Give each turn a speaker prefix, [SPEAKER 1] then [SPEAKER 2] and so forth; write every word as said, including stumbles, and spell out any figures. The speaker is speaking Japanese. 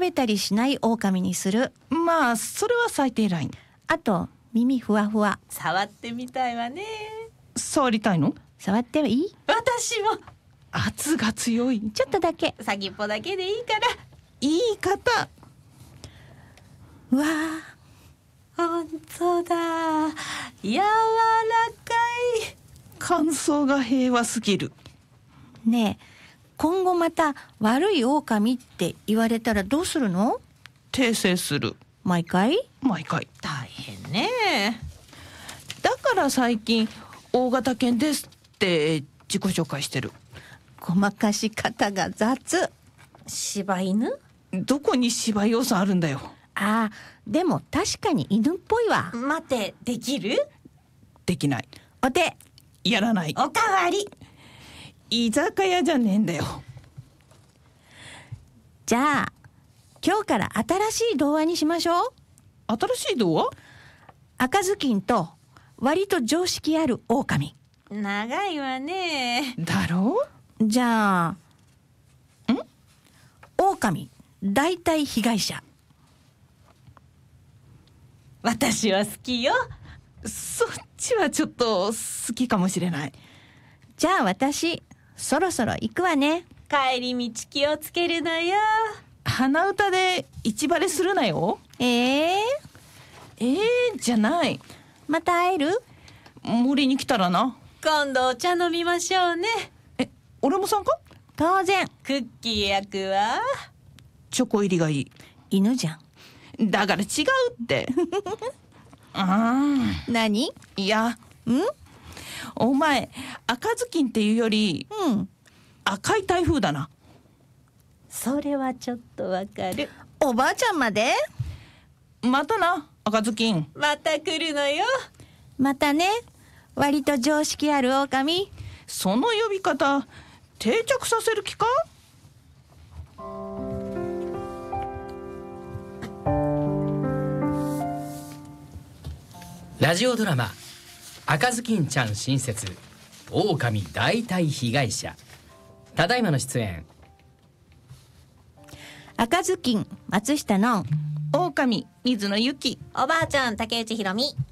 [SPEAKER 1] めたりしない狼にする。
[SPEAKER 2] まあそれは最低ライン。
[SPEAKER 1] あと耳ふわふわ。
[SPEAKER 3] 触ってみたいわね。
[SPEAKER 2] 触りたいの？
[SPEAKER 1] 触ってもいい？
[SPEAKER 3] 私も。
[SPEAKER 2] 圧が強い。
[SPEAKER 1] ちょっとだけ。
[SPEAKER 3] 先っぽだけでいいから。
[SPEAKER 2] 言い方。
[SPEAKER 1] うわ
[SPEAKER 3] ー、ほんとだ。柔らかい。
[SPEAKER 2] 感想が平和すぎる。
[SPEAKER 1] ねえ、今後また悪い狼って言われたらどうするの？
[SPEAKER 2] 訂正する。
[SPEAKER 1] 毎回？
[SPEAKER 2] 毎回。
[SPEAKER 3] 大変ね。
[SPEAKER 2] だから最近大型犬ですって自己紹介してる。
[SPEAKER 1] ごまかし方が雑。
[SPEAKER 3] 柴犬？
[SPEAKER 2] どこに柴要素あるんだよ。
[SPEAKER 1] ああ、でも確かに犬っぽいわ。
[SPEAKER 3] 待って、できる？
[SPEAKER 2] できない。
[SPEAKER 1] お手。
[SPEAKER 2] やらない。
[SPEAKER 3] おかわり。
[SPEAKER 2] 居酒屋じゃねえんだよ。
[SPEAKER 1] じゃあ今日から新しい童話にしましょう。
[SPEAKER 2] 新しい童話？
[SPEAKER 1] 赤ずきんと割と常識ある狼。
[SPEAKER 3] 長いわね。
[SPEAKER 2] だろ
[SPEAKER 1] う？じゃあ、ん？狼大体被害者。
[SPEAKER 3] 私は好きよ。
[SPEAKER 2] そっちはちょっと好きかもしれない。
[SPEAKER 1] じゃあ私そろそろ行くわね。
[SPEAKER 3] 帰り道気をつけるのよ。
[SPEAKER 2] 鼻歌で一バレするなよ。
[SPEAKER 1] えー、
[SPEAKER 2] えーじゃない。
[SPEAKER 1] また会える？
[SPEAKER 2] 森に来たらな。
[SPEAKER 3] 今度お茶飲みましょうね。
[SPEAKER 2] え、俺も参加？
[SPEAKER 1] 当然。
[SPEAKER 3] クッキー焼くわ。
[SPEAKER 2] チョコ入りがいい。
[SPEAKER 1] 犬じゃ
[SPEAKER 2] ん。だから違うってあ
[SPEAKER 1] ー何？
[SPEAKER 2] いや、ん？お前赤ずきんっていうより、
[SPEAKER 1] うん、
[SPEAKER 2] 赤い台風だな。
[SPEAKER 3] それはちょっとわかる。
[SPEAKER 1] おばあちゃんまで？
[SPEAKER 2] またな赤ずきん。
[SPEAKER 3] また来るのよ。
[SPEAKER 1] またね。割と常識ある狼。
[SPEAKER 2] その呼び方定着させる気か？
[SPEAKER 4] ラジオドラマ赤ずきんちゃん新設狼大体被害者。ただいまの出演
[SPEAKER 1] 赤ずきん松下のん、
[SPEAKER 2] 狼水野ゆき、
[SPEAKER 3] おばあちゃん竹内ひろみ、